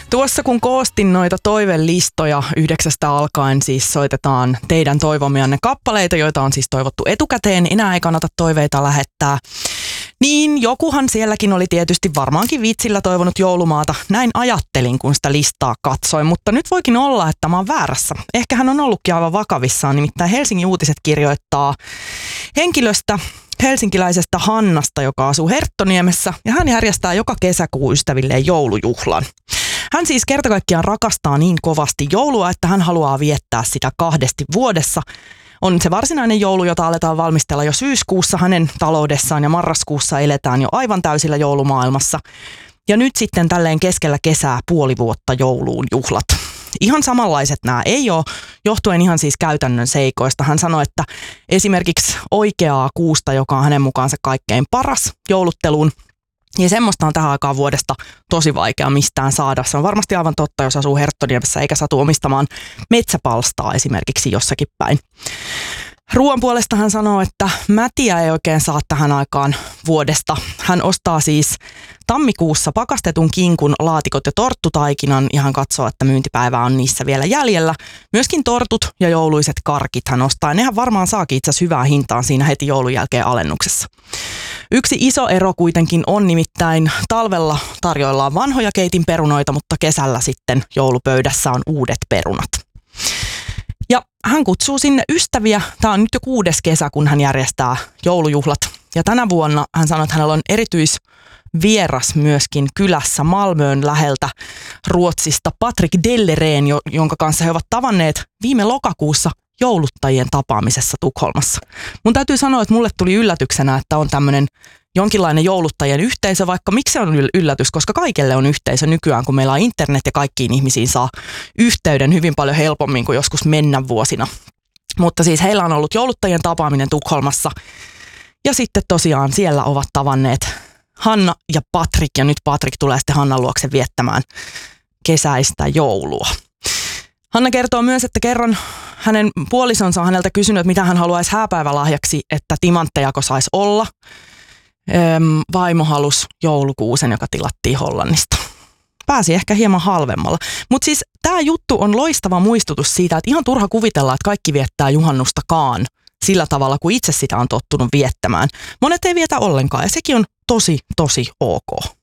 Tuossa kun koostin noita toivelistoja 9 alkaen, siis soitetaan teidän toivomianne kappaleita, joita on siis toivottu etukäteen. Enää ei kannata toiveita lähettää. Niin jokuhan sielläkin oli tietysti varmaankin vitsillä toivonut joulumaata. Näin ajattelin, kun sitä listaa katsoin, mutta nyt voikin olla, että mä oon väärässä. Ehkä hän on ollutkin aivan vakavissaan, nimittäin Helsingin Uutiset kirjoittaa henkilöstä, helsinkiläisestä Hannasta, joka asuu Herttoniemessä, ja hän järjestää joka kesäkuu ystävilleen joulujuhlan. Hän siis kerta kaikkiaan rakastaa niin kovasti joulua, että hän haluaa viettää sitä 2 vuodessa. On se varsinainen joulu, jota aletaan valmistella jo syyskuussa hänen taloudessaan, ja marraskuussa eletään jo aivan täysillä joulumaailmassa. Ja nyt sitten tälleen keskellä kesää puoli vuotta jouluun juhlat. Ihan samanlaiset nämä ei ole, johtuen ihan siis käytännön seikoista. Hän sanoi, että esimerkiksi oikeaa kuusta, joka on hänen mukaansa kaikkein paras joulutteluun, ja semmoista on tähän aikaan vuodesta tosi vaikea mistään saada. Se on varmasti aivan totta, jos asuu Herttoniemessä eikä satu omistamaan metsäpalstaa esimerkiksi jossakin päin. Ruoan puolesta hän sanoo, että mätiä ei oikein saa tähän aikaan vuodesta. Hän ostaa siis tammikuussa pakastetun kinkun, laatikot ja torttutaikinan, ja hän katsoo, että myyntipäivä on niissä vielä jäljellä. Myöskin tortut ja jouluiset karkit hän ostaa. Nehän varmaan saakin itse asiassa hyvää hintaan siinä heti joulun jälkeen alennuksessa. Yksi iso ero kuitenkin on, nimittäin talvella tarjoillaan vanhoja keitinperunoita, mutta kesällä sitten joulupöydässä on uudet perunat. Ja hän kutsuu sinne ystäviä. Tämä on nyt jo 6. kesä, kun hän järjestää joulujuhlat. Ja tänä vuonna hän sanoi, että hänellä on erityisvieras myöskin kylässä Malmön läheltä Ruotsista Patrik Dellereen, jonka kanssa he ovat tavanneet viime lokakuussa jouluttajien tapaamisessa Tukholmassa. Mun täytyy sanoa, että mulle tuli yllätyksenä, että on tämmöinen jonkinlainen jouluttajien yhteisö, vaikka miksi se on yllätys, koska kaikille on yhteisö nykyään, kun meillä on internet ja kaikkiin ihmisiin saa yhteyden hyvin paljon helpommin kuin joskus mennä vuosina. Mutta siis heillä on ollut jouluttajien tapaaminen Tukholmassa, ja sitten tosiaan siellä ovat tavanneet Hanna ja Patrik, ja nyt Patrik tulee sitten Hannan luokse viettämään kesäistä joulua. Hanna kertoo myös, että kerran hänen puolisonsa on häneltä kysynyt, että mitä hän haluaisi hääpäivälahjaksi, että timanttejako saisi olla. Vaimo halusi joulukuusen, joka tilattiin Hollannista. Pääsi ehkä hieman halvemmalla. Mutta siis tämä juttu on loistava muistutus siitä, että ihan turha kuvitella, että kaikki viettää juhannustakaan sillä tavalla, kuin itse sitä on tottunut viettämään. Monet ei vietä ollenkaan, ja sekin on tosi ok.